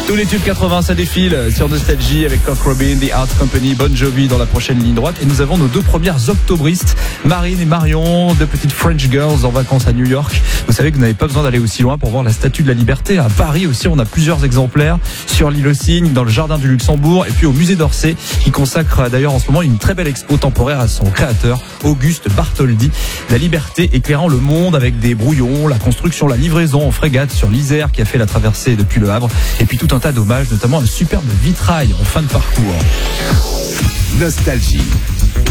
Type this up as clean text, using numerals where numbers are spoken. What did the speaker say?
Tous les tubes 80, ça défile sur Nostalgie avec Kurt Cobain, The Art Company, Bon Jovi dans la prochaine ligne droite. Et nous avons nos deux premières octobristes, Marine et Marion, deux petites French girls en vacances à New York. Vous savez que vous n'avez pas besoin d'aller aussi loin pour voir la Statue de la Liberté. À Paris aussi, on a plusieurs exemplaires sur l'île aux Cygnes, dans le Jardin du Luxembourg et puis au musée d'Orsay qui consacre d'ailleurs en ce moment une très belle expo temporaire à son créateur, Auguste Bartholdi. La liberté éclairant le monde avec des brouillons, la construction, la livraison en frégate sur l'Isère qui a fait la traversée depuis Le Havre et puis tout un tas d'hommages, notamment un superbe vitrail en fin de parcours. Nostalgie,